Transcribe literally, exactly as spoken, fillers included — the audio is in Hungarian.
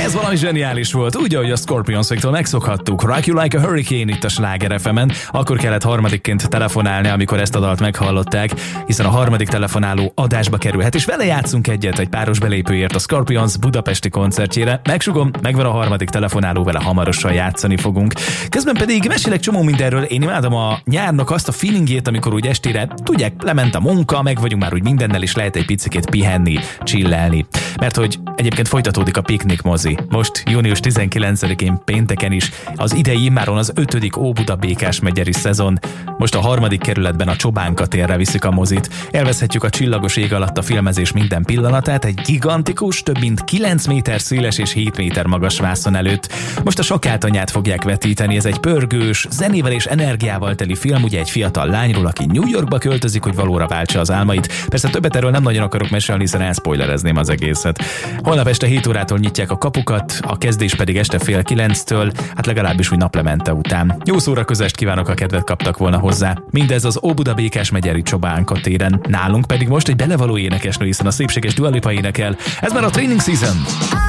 Ez valami zseniális volt, úgy, ahogy a Scorpions-tól megszokhattuk. Rock You Like a Hurricane itt a Sláger ef em-en. Akkor kellett harmadikként telefonálni, amikor ezt a dalt meghallották, hiszen a harmadik telefonáló adásba kerülhet, és vele játszunk egyet egy páros belépőért a Scorpions budapesti koncertjére. Megsugom, megvan a harmadik telefonáló, vele hamarosan játszani fogunk. Közben pedig mesélek csomó mindenről. Én imádom a nyárnak azt a feelingjét, amikor úgy estére, tudják, lement a munka, meg vagyunk már úgy mindennel, és lehet egy picikét pihenni, chillelni. Mert hogy egyébként folytatódik a Piknik mozi. Most június tizenkilencedikén pénteken is az idei immáron az ötödik Óbuda Békásmegyeri szezon. Most a harmadik kerületben a Csobánka térre viszik a mozit. Elveszhetjük a csillagos ég alatt a filmezés minden pillanatát egy gigantikus, több mint kilenc méter széles és hét méter magas vászon előtt. Most a Sakátanyát fogják vetíteni, ez egy pörgős, zenével és energiával teli film, ugye egy fiatal lányról, aki New Yorkba költözik, hogy valóra váltsa az álmait. Persze többet erről nem nagyon akarok mesélni, hiszen elszpoilerezném az egészet. Holnap este hét órától nyitják a kapukat, a kezdés pedig este fél kilenctől, hát legalábbis úgy naplemente után. Jó szórakozást kívánok, ha kedvet kaptak volna hozzá. Mindez az Óbuda Békásmegyeri Csobánka téren. Nálunk pedig most egy belevaló énekesnő, hiszen a szépséges Dua Lipa énekel. Ez már a Training Season.